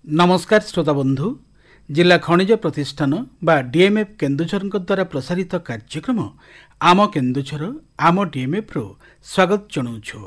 नमस्कार श्रोता बंधु जिला खनिज प्रतिष्ठान बा डीएमएफ केन्दुझर द्वारा प्रसारित कार्यक्रम आम केन्दुझर आम डीएमएफ रो स्वागत जनाऊँ।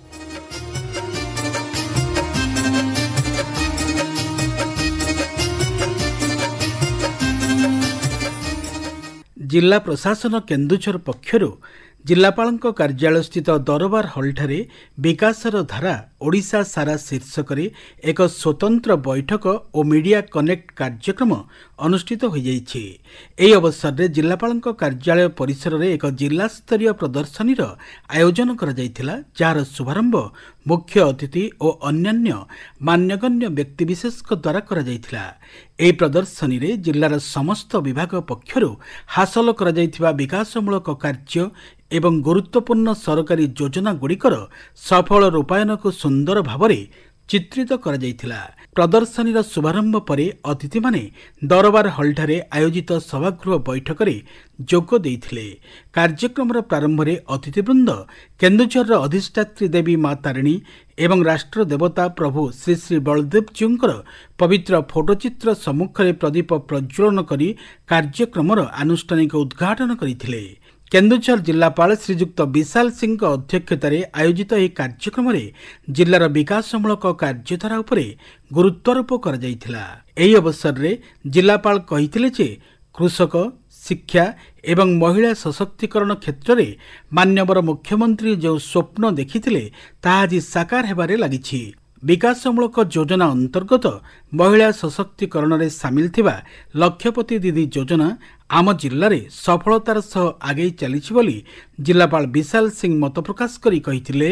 जिला प्रशासन केन्दुझर पक्षर जिलापालଙ୍କ कार्यालय स्थित दरबार हॉलଠାରେ विकासर धारा ओडिशा सारा शीर्षक एक स्वतंत्र बैठक और मीडिया कनेक्ट कार्यक्रम अनुष्ठित हो जाइछि। एही अवसर में जिलापालଙ୍କ कार्यालय परिसर में एक जिला स्तरीय प्रदर्शनी आयोजन करा जायथिला, जार शुभारंभ मुख्य अतिथि और अन्यान्य मान्यगण्य व्यक्तिविशेष द्वारा करा जायथिला। एही प्रदर्शनी रे जिलार समस्त विभाग पक्षर हासिल करा जायथिबा विकासमूलक कार्य एवं गुरुत्वपूर्ण सरकारी योजना गुड़िकर सफल रूपायन को सुंदर भाव चित्रित करा जायथिला। प्रदर्शनीर शुभारंभ परे अतिथि माने दरबार हॉलଠାରେ आयोजित सभागृह बैठक रे जोग देइथिले। कार्यक्रम प्रारंभ में अतिथिवृंद केन्दुझर अधिष्ठात्री देवी माँ तारिणी एवं राष्ट्र देवता प्रभु श्री श्री बलदेव जीउंकर पवित्र फोटोचित्र सम्मुख में प्रदीप प्रज्वलन करी कार्यक्रम आनुष्ठानिक उद्घाटन करथिले। केन्दुझर जिलापाल श्रीजुक्त विशाल सिंह अध्यक्षतार आयोजित यह कार्यक्रम जिलार विकासमूलक कार्यधारा उपरे गुरुत्वारोप करा जायथिला। एही अवसर में जिलापाल कहिथिले जे कृषक शिक्षा एवं महिला सशक्तिकरण क्षेत्र में माननीय मुख्यमंत्री जो स्वप्न देखिथिले ताहा आज साकार हेबारे लागिछि। विकासमूलक योजना अंतर्गत महिला सशक्तिकरण में सामिल थिबा लक्षपति दीदी योजना आम जिले में सफलतार सह आगे चली जिलापाल विशाल सिंह मत प्रकाश करी कहिथिले।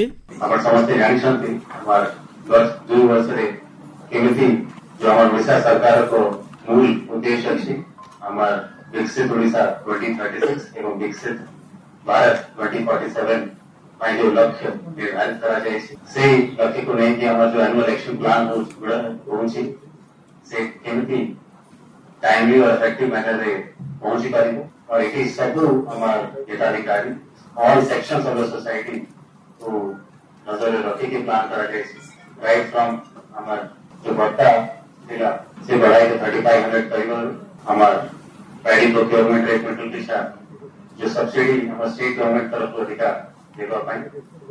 विकसित ओडिशा 2036 एवं विकसित भारत 2047 जो लक्ष्य निर्धारित करा जाए से लक्ष्य को नहीं कि हमारा जो एनुअल एक्शन प्लान होउछि से केमती टाइमली और इफेक्टिव मैनर रे पहुंची पारिबो और एकी सब हमार हिताधिकारी all sections of the society को नजर रखे के प्लान करा जाए राइट फ्रॉम हमार जो भत्ता जिला से बढ़ाई तो 3500 करीब हमार पैडी प्रोक्योरमेंट रेट में दिशा जो सब्सिडी हमारे स्टेट गवर्नमेंट तरफ को दिखा देवा पाए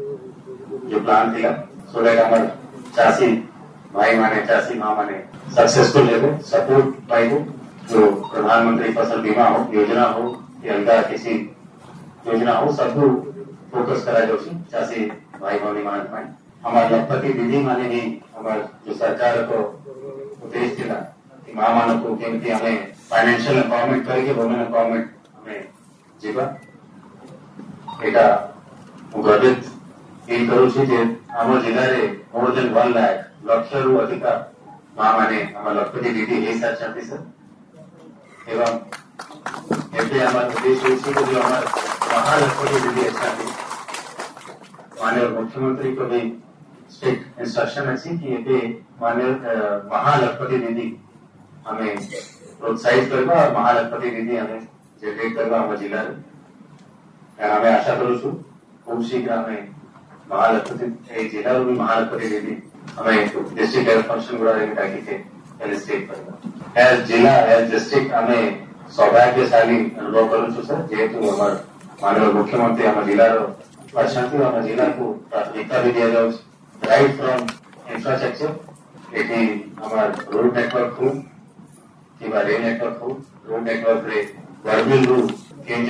जो प्लान दिया सो दैट हमारे चासी भाई माने चासी माँ माने सक्सेसफुल लेवल सपोर्ट पाइबो। जो प्रधानमंत्री फसल बीमा हो योजना हो या अलगा किसी योजना हो सब फोकस करा जो चासी भाई भौनी मान पाए। हमारे लखपति दीदी माने भी हमारे जो सरकार को उद्देश्य दिला कि माँ मानव को केमती हमें फाइनेंशियल एम्पावरमेंट करके वुमेन एम्पावरमेंट हमें जीवा एटा गर्वित फील करू छी जे हमर जिल्ला रे मोर देन 1 लाख लक्ष रु अधिक माँ माने हमर लखपति दीदी हे साथ चाहती सर एवं एते हमर उद्देश्य छी कि जो हमर महालक्ष्मी दीदी अच्छा माननीय मुख्यमंत्री को भी स्ट्रिक्ट इंस्ट्रक्शन अछि कि एते माननीय महालक्ष्मी दीदी हमें प्रोत्साहित करवा और महालक्ष्मी दीदी हमें जनरेट करवा हम जिला हमें आशा करू छु खूब शीघ्र हमें महालक्ष्मी जिला भी महालक्ष्मी दीदी हमें डिस्ट्रिक्ट लेवल फंक्शन गुड़ा ताकि के एलिस्टेट करवा एज जिला एज डिस्ट्रिक्ट हमें सौभाग्यशाली अनुभव करू छु सर जेहेतु हमार माननीय मुख्यमंत्री हम जिला अशांति हम जिला को प्राथमिकता भी दिया जाए राइट फ्रॉम इंफ्रास्ट्रक्चर एटी हमार रोड नेटवर्क हो कि रेल नेटवर्क हो रोड नेटवर्क रे वर्बिल रू